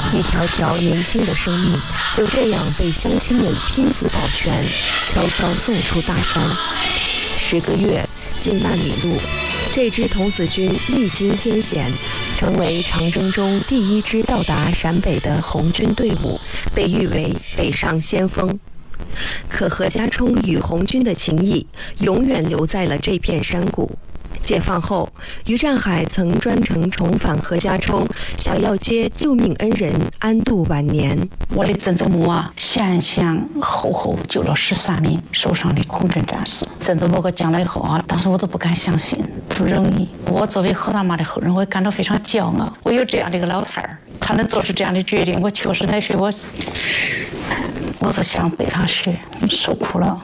一条条年轻的生命就这样被乡亲们拼死保全，悄悄送出大山。10个月，近万里路，这支童子军历经艰险，成为长征中第一支到达陕北的红军队伍，被誉为北上先锋。可何家冲与红军的情谊永远留在了这片山谷。解放后，于占海曾专程重返何家冲，想要接救命恩人安度晚年。 我的曾祖母啊，前前后后救了13名受伤的空军战士。曾祖母给我讲了以后啊，当时我都不敢相信，不容易。我作为何大妈的后人，我也感到非常骄傲。我有这样的一个老太儿，她能做出这样的决定，我90来岁，我就想背她去，受苦了。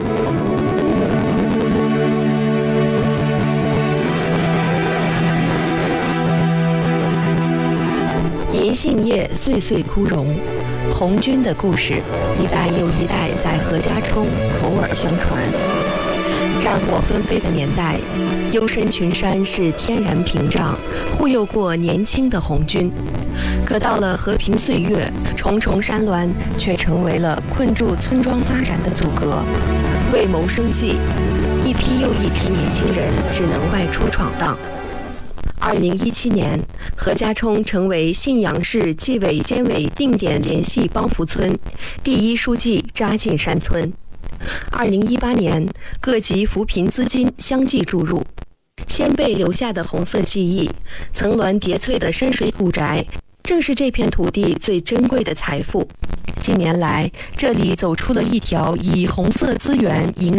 银杏叶岁岁枯荣，红军的故事一代又一代在何家冲口耳相传。战火纷飞的年代，幽深群山是天然屏障，护佑过年轻的红军。可到了和平岁月，重重山峦却成为了困住村庄发展的阻隔。为谋生计，一批又一批年轻人只能外出闯荡。2017年，何家冲成为信阳市纪委监委定点联系帮扶村，第一书记扎进山村。2018年，各级扶贫资金相继注入，先辈留下的红色记忆，层峦叠翠的山水古宅，正是这片土地最珍贵的财富。近年来，这里走出了一条以红色资源营